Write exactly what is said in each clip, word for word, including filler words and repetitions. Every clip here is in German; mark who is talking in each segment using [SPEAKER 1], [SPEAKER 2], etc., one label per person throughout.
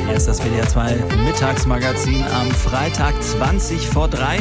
[SPEAKER 1] Hier ist das W D R zwei Mittagsmagazin am Freitag zwanzig vor drei.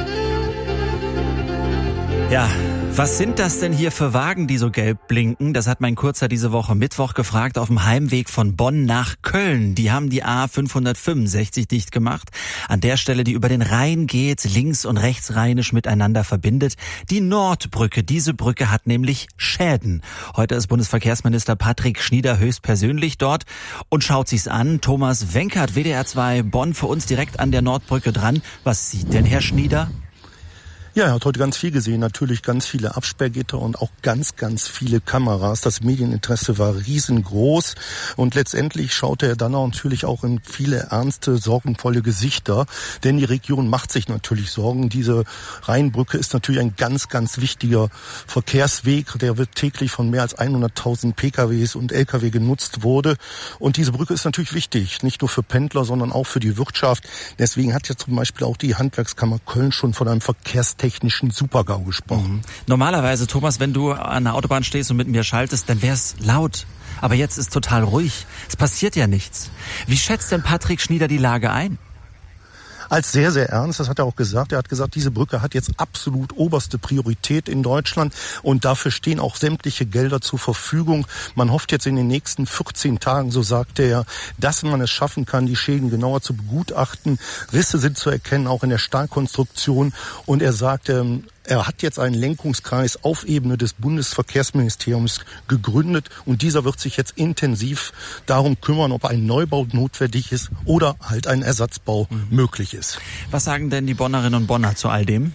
[SPEAKER 1] Ja, was sind das denn hier für Wagen, die so gelb blinken? Das hat mein Kurzer diese Woche Mittwoch gefragt auf dem Heimweg von Bonn nach Köln. Die haben die A fünfhundertfünfundsechzig dicht gemacht. An der Stelle, die über den Rhein geht, links- und rechtsrheinisch miteinander verbindet. Die Nordbrücke. Diese Brücke hat nämlich Schäden. Heute ist Bundesverkehrsminister Patrick Schnieder höchstpersönlich dort und schaut sich's an. Thomas Wenkert, W D R zwei Bonn, für uns direkt an der Nordbrücke dran. Was sieht denn Herr Schnieder?
[SPEAKER 2] Ja, er hat heute ganz viel gesehen, natürlich ganz viele Absperrgitter und auch ganz, ganz viele Kameras. Das Medieninteresse war riesengroß und letztendlich schaute er dann auch natürlich auch in viele ernste, sorgenvolle Gesichter, denn die Region macht sich natürlich Sorgen. Diese Rheinbrücke ist natürlich ein ganz, ganz wichtiger Verkehrsweg, der wird täglich von mehr als hunderttausend P K Ws und L K W genutzt wurde und diese Brücke ist natürlich wichtig, nicht nur für Pendler, sondern auch für die Wirtschaft. Deswegen hat ja zum Beispiel auch die Handwerkskammer Köln schon von einem Verkehrs technischen Supergau gesprochen.
[SPEAKER 1] Mhm. Normalerweise, Thomas, wenn du an der Autobahn stehst und mit mir schaltest, dann wär's laut. Aber jetzt ist total ruhig. Es passiert ja nichts. Wie schätzt denn Patrick Schnieder die Lage ein?
[SPEAKER 2] Als sehr, sehr ernst, das hat er auch gesagt. Er hat gesagt, diese Brücke hat jetzt absolut oberste Priorität in Deutschland und dafür stehen auch sämtliche Gelder zur Verfügung. Man hofft jetzt in den nächsten vierzehn Tagen, so sagte er, dass man es schaffen kann, die Schäden genauer zu begutachten. Risse sind zu erkennen, auch in der Stahlkonstruktion. Und er sagte, er hat jetzt einen Lenkungskreis auf Ebene des Bundesverkehrsministeriums gegründet und dieser wird sich jetzt intensiv darum kümmern, ob ein Neubau notwendig ist oder halt ein Ersatzbau mhm. möglich ist.
[SPEAKER 1] Was sagen denn die Bonnerinnen und Bonner zu all dem?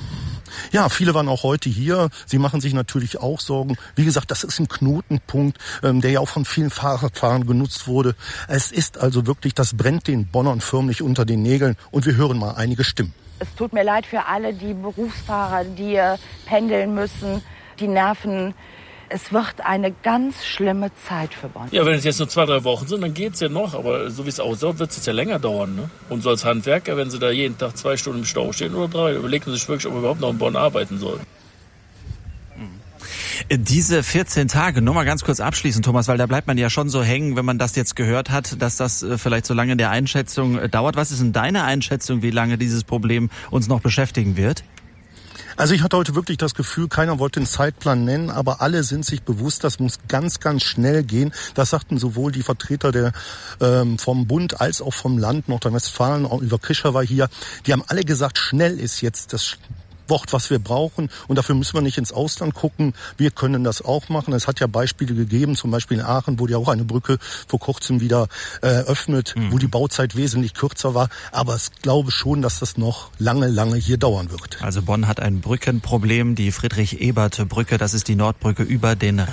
[SPEAKER 2] Ja, viele waren auch heute hier. Sie machen sich natürlich auch Sorgen. Wie gesagt, das ist ein Knotenpunkt, ähm, der ja auch von vielen Fahrradfahrern genutzt wurde. Es ist also wirklich, das brennt den Bonnern förmlich unter den Nägeln und wir hören mal einige Stimmen.
[SPEAKER 3] Es tut mir leid für alle, die Berufsfahrer, die pendeln müssen, die Nerven. Es wird eine ganz schlimme Zeit für Bonn.
[SPEAKER 4] Ja, wenn es jetzt nur zwei, drei Wochen sind, dann geht's ja noch. Aber so wie es aussieht, wird es jetzt ja länger dauern. Ne? Und so als Handwerker, wenn Sie da jeden Tag zwei Stunden im Stau stehen oder drei, überlegen Sie sich wirklich, ob wir überhaupt noch in Bonn arbeiten sollen.
[SPEAKER 1] Diese vierzehn Tage, nur mal ganz kurz abschließen, Thomas, weil da bleibt man ja schon so hängen, wenn man das jetzt gehört hat, dass das vielleicht so lange in der Einschätzung dauert. Was ist denn deine Einschätzung, wie lange dieses Problem uns noch beschäftigen wird?
[SPEAKER 2] Also ich hatte heute wirklich das Gefühl, keiner wollte den Zeitplan nennen, aber alle sind sich bewusst, das muss ganz, ganz schnell gehen. Das sagten sowohl die Vertreter der ähm, vom Bund als auch vom Land Nordrhein-Westfalen, Oliver Krischer war hier. Die haben alle gesagt, schnell ist jetzt das Wort, was wir brauchen. Und dafür müssen wir nicht ins Ausland gucken. Wir können das auch machen. Es hat ja Beispiele gegeben, zum Beispiel in Aachen wurde ja auch eine Brücke vor kurzem wieder äh, eröffnet, mhm. wo die Bauzeit wesentlich kürzer war. Aber ich glaube schon, dass das noch lange, lange hier dauern wird.
[SPEAKER 1] Also Bonn hat ein Brückenproblem. Die Friedrich-Ebert-Brücke, das ist die Nordbrücke über den